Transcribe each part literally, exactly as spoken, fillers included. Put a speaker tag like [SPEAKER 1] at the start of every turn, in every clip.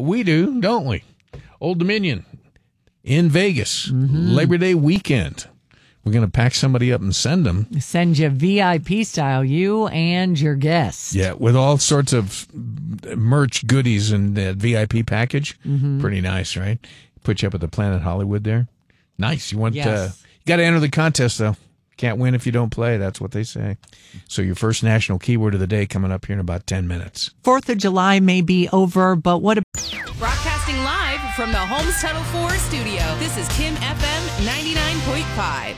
[SPEAKER 1] we do, don't we? Old Dominion in Vegas, mm-hmm. Labor Day weekend. We're going to pack somebody up and send them.
[SPEAKER 2] Send you V I P style, you and your guest.
[SPEAKER 1] Yeah, with all sorts of merch goodies and that V I P package. Mm-hmm. Pretty nice, right? Put you up at the Planet Hollywood there. Nice. You want?
[SPEAKER 2] Yes.
[SPEAKER 1] Uh, you got to enter the contest, though. Can't win if you don't play. That's what they say. So your first national keyword of the day coming up here in about ten minutes.
[SPEAKER 2] Fourth of July may be over, but what...
[SPEAKER 3] Broadcasting live from the Holmes Tuttle Ford studio. This is Kim F M ninety-nine point five.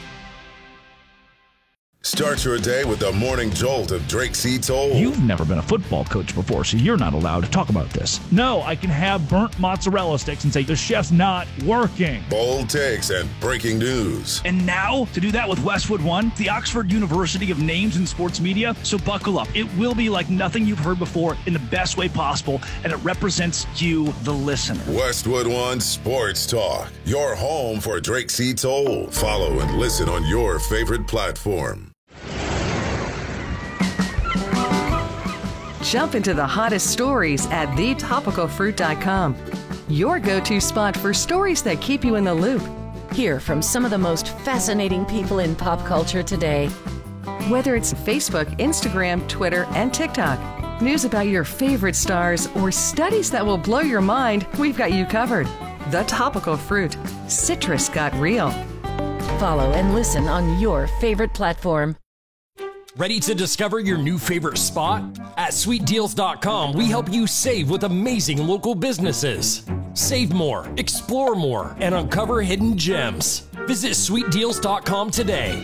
[SPEAKER 4] Start your day with the morning jolt of Drake C. Toll.
[SPEAKER 5] You've never been a football coach before, so you're not allowed to talk about this. No, I can have burnt mozzarella sticks and say the chef's not working.
[SPEAKER 4] Bold takes and breaking news.
[SPEAKER 5] And now, to do that with Westwood One, the Oxford University of Names in Sports Media. So buckle up. It will be like nothing you've heard before in the best way possible, and it represents you, the listener.
[SPEAKER 4] Westwood One Sports Talk, your home for Drake C. Toll. Follow and listen on your favorite platform.
[SPEAKER 6] Jump into the hottest stories at the topical fruit dot com. Your go-to spot for stories that keep you in the loop.
[SPEAKER 7] Hear from some of the most fascinating people in pop culture today.
[SPEAKER 6] Whether it's Facebook, Instagram, Twitter, and TikTok, news about your favorite stars, or studies that will blow your mind, we've got you covered. The Topical Fruit. Citrus got real.
[SPEAKER 7] Follow and listen on your favorite platform.
[SPEAKER 8] Ready to discover your new favorite spot? At sweet deals dot com, we help you save with amazing local businesses. Save more, explore more, and uncover hidden gems. Visit sweet deals dot com today.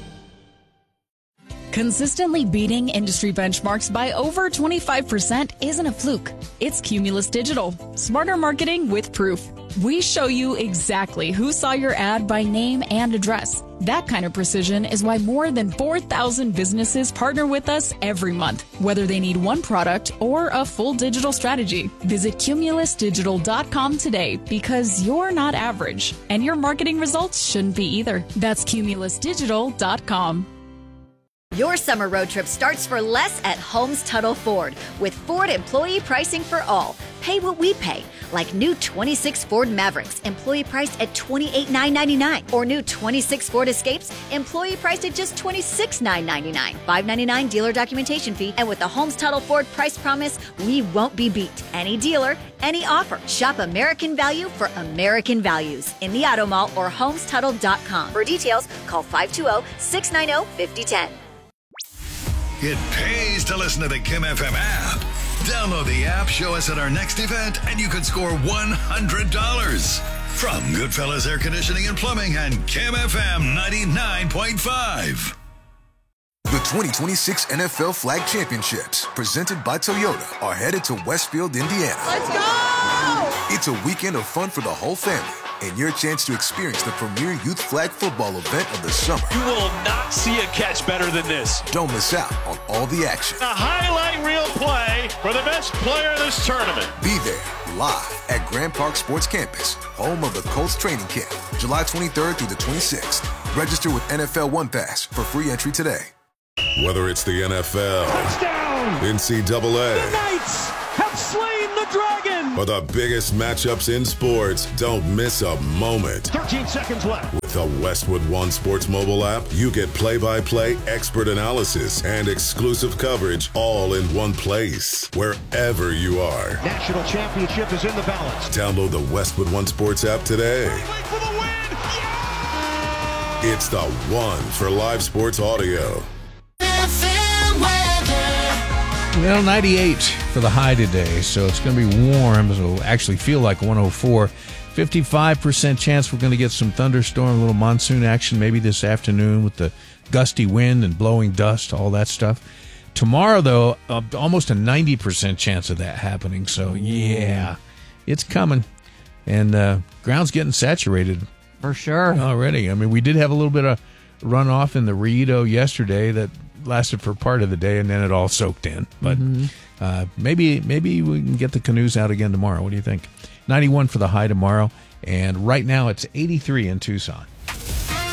[SPEAKER 9] Consistently beating industry benchmarks by over twenty-five percent isn't a fluke. It's Cumulus Digital. Smarter marketing with proof. We show you exactly who saw your ad by name and address. That kind of precision is why more than four thousand businesses partner with us every month, whether they need one product or a full digital strategy. Visit cumulus digital dot com today because you're not average, and your marketing results shouldn't be either. That's cumulus digital dot com.
[SPEAKER 10] Your summer road trip starts for less at Holmes Tuttle Ford with Ford employee pricing for all. Pay what we pay, like new twenty-six Ford Mavericks, employee priced at twenty-eight thousand nine hundred ninety-nine dollars, or new twenty-six Ford Escapes, employee priced at just twenty-six thousand nine hundred ninety-nine dollars. five dollars and ninety-nine cents dealer documentation fee, and with the Holmes Tuttle Ford price promise, we won't be beat. Any dealer, any offer. Shop American value for American values in the Auto Mall or homes tuttle dot com. For details, call five two zero, six nine zero, five zero one zero.
[SPEAKER 11] It pays to listen to the Kim F M app. Download the app, show us at our next event, and you could score one hundred dollars. From Goodfellas Air Conditioning and Plumbing and Kim F M ninety-nine point five.
[SPEAKER 12] The twenty twenty-six N F L Flag Championships, presented by Toyota, are headed to Westfield, Indiana.
[SPEAKER 13] Let's go!
[SPEAKER 12] It's a weekend of fun for the whole family, and your chance to experience the premier youth flag football event of the summer.
[SPEAKER 14] You will not see a catch better than this.
[SPEAKER 12] Don't miss out on all the action.
[SPEAKER 14] A highlight reel play for the best player in this tournament.
[SPEAKER 12] Be there, live at Grand Park Sports Campus, home of the Colts training camp, July twenty-third through the twenty-sixth. Register with N F L One Pass for free entry today.
[SPEAKER 4] Whether it's the N F L,
[SPEAKER 14] touchdown,
[SPEAKER 4] N C double A,
[SPEAKER 14] the Knights have slain the dragon,
[SPEAKER 4] or the biggest matchups in sports, don't miss a moment.
[SPEAKER 14] thirteen seconds left.
[SPEAKER 4] With the Westwood One Sports mobile app, you get play-by-play expert analysis and exclusive coverage all in one place, wherever you are.
[SPEAKER 14] National championship is in the balance.
[SPEAKER 4] Download the Westwood One Sports app today.
[SPEAKER 14] For the win. Yeah!
[SPEAKER 4] It's the one for live sports audio.
[SPEAKER 1] Well, ninety-eight for the high today, so it's going to be warm. It'll actually feel like one oh four. fifty-five percent chance we're going to get some thunderstorm, a little monsoon action maybe this afternoon with the gusty wind and blowing dust, all that stuff. Tomorrow, though, uh, almost a ninety percent chance of that happening. So, yeah, it's coming. And uh, ground's getting saturated.
[SPEAKER 2] For sure.
[SPEAKER 1] Already. I mean, we did have a little bit of runoff in the Rito yesterday that lasted for part of the day, and then it all soaked in. But mm-hmm. uh, maybe maybe we can get the canoes out again tomorrow. What do you think? ninety-one for the high tomorrow, and right now it's eighty-three in Tucson.